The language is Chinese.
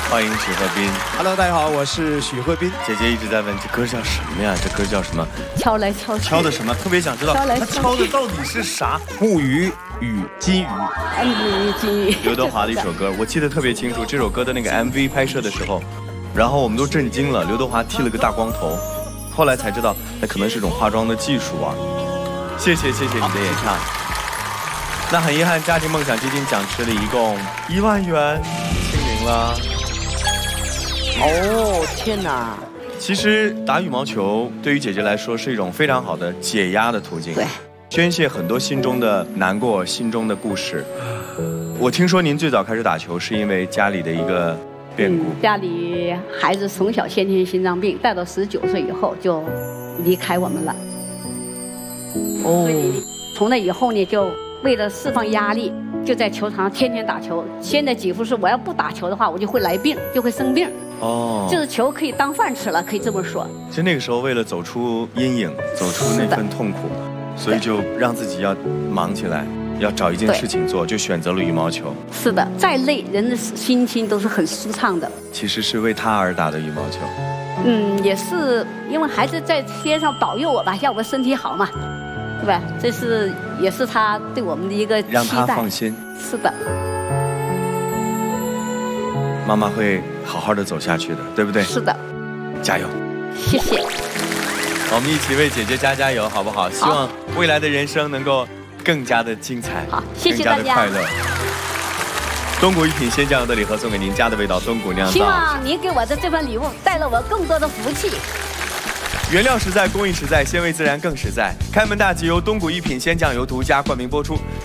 欢迎许鹤斌。 Hello， 大家好，我是许鹤斌。 姐姐一直在问这歌叫什么呀？这歌叫什么？ 敲来敲去。 敲的什么？特别想知道他敲的到底是啥？木鱼与金鱼。 木鱼金鱼。 刘德华的一首歌，我记得特别清楚。这首歌的那个 MV 拍摄的时候，然后我们都震惊了。刘德华剃了个大光头，后来才知道那可能是一种化妆的技术啊。谢谢你的演唱。那很遗憾，家庭梦想基金奖池里一共1万元清零了。 哦，天哪！ 其实打羽毛球对于姐姐来说是一种非常好的解压的途径， 对， 宣泄很多心中的难过、心中的故事。我听说您最早开始打球是因为家里的一个变故， 家里孩子从小先天心脏病，带到19岁以后就离开我们了。所以从那以后呢，就为了释放压力，就在球场上天天打球。现在几乎是我要不打球的话，我就会来病，就会生病。哦，就是球可以当饭吃了，可以这么说。 其实那个时候为了走出阴影，走出那份痛苦，所以就让自己要忙起来，要找一件事情做，就选择了羽毛球。 是的，再累人的心情都是很舒畅的。 其实是为他而打的羽毛球。 也是因为孩子在天上保佑我吧，要我身体好嘛。对吧？这是也是他对我们的一个期待， 让他放心。 是的， 妈妈会好好的走下去的，对不对？ 是的， 加油！ 谢谢。 我们一起为姐姐加油，好不好？希望未来的人生能够更加的精彩， 好，谢谢大家， 更加的快乐。东谷一品鲜酱油的礼盒送给您，家的味道，东谷酿造。 希望您给我的这份礼物带了我更多的福气。 原料实在，工艺实在，鲜味自然更实在。开门大吉由东谷一品鲜酱油独家冠名播出。